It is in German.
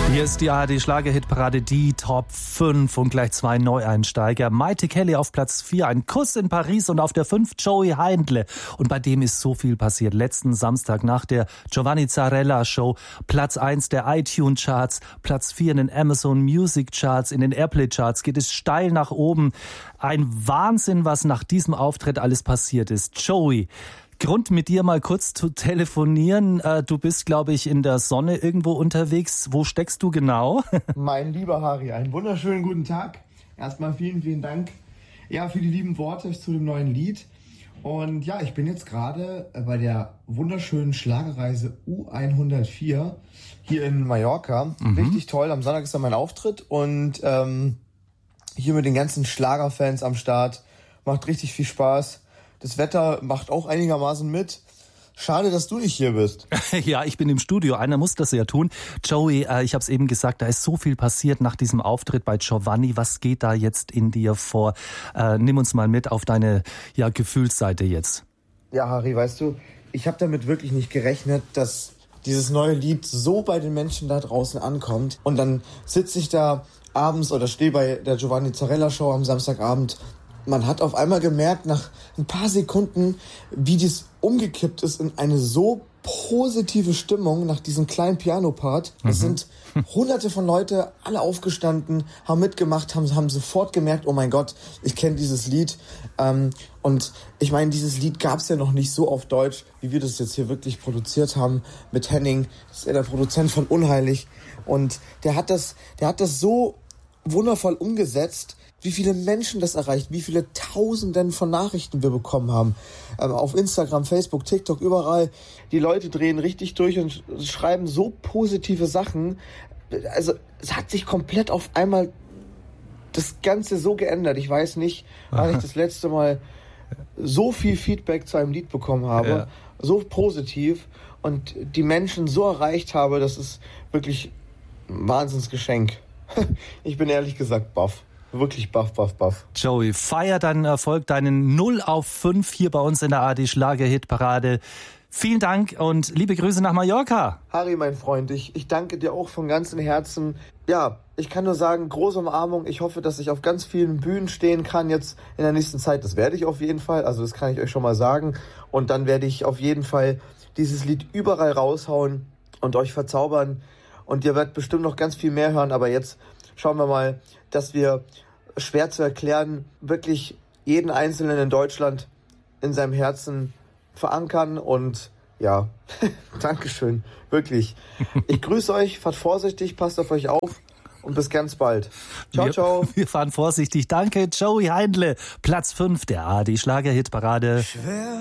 Hier ist die ARD-Schlager-Hitparade, die Top 5 und gleich 2 Neueinsteiger. Maite Kelly auf Platz 4, ein Kuss in Paris, und auf der 5 Joey Heindle. Und bei dem ist so viel passiert. Letzten Samstag nach der Giovanni Zarella Show, Platz 1 der iTunes-Charts, Platz 4 in den Amazon Music Charts, in den Airplay-Charts geht es steil nach oben. Ein Wahnsinn, was nach diesem Auftritt alles passiert ist. Joey, Grund, mit dir mal kurz zu telefonieren. Du bist, glaube ich, in der Sonne irgendwo unterwegs. Wo steckst du genau? Mein lieber Harry, einen wunderschönen guten Tag. Erstmal vielen, vielen Dank für die lieben Worte zu dem neuen Lied. Und ja, ich bin jetzt gerade bei der wunderschönen Schlagerreise U104 hier in Mallorca. Richtig toll. Am Sonntag ist dann mein Auftritt und hier mit den ganzen Schlagerfans am Start. Macht richtig viel Spaß. Das Wetter macht auch einigermaßen mit. Schade, dass du nicht hier bist. Ja, ich bin im Studio. Einer muss das ja tun. Joey, ich habe es eben gesagt, da ist so viel passiert nach diesem Auftritt bei Giovanni. Was geht da jetzt in dir vor? Nimm uns mal mit auf deine Gefühlsseite jetzt. Ja, Harry, weißt du, ich habe damit wirklich nicht gerechnet, dass dieses neue Lied so bei den Menschen da draußen ankommt. Und dann sitze ich da abends oder stehe bei der Giovanni Zarella Show am Samstagabend. Man hat auf einmal gemerkt, nach ein paar Sekunden, wie das umgekippt ist in eine so positive Stimmung nach diesem kleinen Piano-Part. Es sind hunderte von Leute, alle aufgestanden, haben mitgemacht, haben sofort gemerkt, oh mein Gott, ich kenne dieses Lied. Und ich meine, dieses Lied gab es ja noch nicht so auf Deutsch, wie wir das jetzt hier wirklich produziert haben mit Henning. Das ist ja der Produzent von Unheilig. Und der hat das so wundervoll umgesetzt, wie viele Menschen das erreicht, wie viele Tausenden von Nachrichten wir bekommen haben. Auf Instagram, Facebook, TikTok, überall. Die Leute drehen richtig durch und schreiben so positive Sachen. Also es hat sich komplett auf einmal das Ganze so geändert. Ich weiß nicht, wann ich das letzte Mal so viel Feedback zu einem Lied bekommen habe. Ja. So positiv und die Menschen so erreicht habe, das ist wirklich ein Wahnsinnsgeschenk. Ich bin ehrlich gesagt baff. Wirklich baff. Joey, feier deinen Erfolg, deinen 0 auf 5 hier bei uns in der ARD Schlager-Hitparade. Vielen Dank und liebe Grüße nach Mallorca. Harry, mein Freund, ich danke dir auch von ganzem Herzen. Ja, ich kann nur sagen, große Umarmung. Ich hoffe, dass ich auf ganz vielen Bühnen stehen kann jetzt in der nächsten Zeit. Das werde ich auf jeden Fall, also das kann ich euch schon mal sagen. Und dann werde ich auf jeden Fall dieses Lied überall raushauen und euch verzaubern. Und ihr werdet bestimmt noch ganz viel mehr hören, aber jetzt schauen wir mal, dass wir, schwer zu erklären, wirklich jeden Einzelnen in Deutschland in seinem Herzen verankern. Und ja, Dankeschön, wirklich. Ich grüße euch, fahrt vorsichtig, passt auf euch auf und bis ganz bald. Ciao. Wir fahren vorsichtig. Danke, Joey Heindle. Platz 5 der ARD Schlager-Hitparade.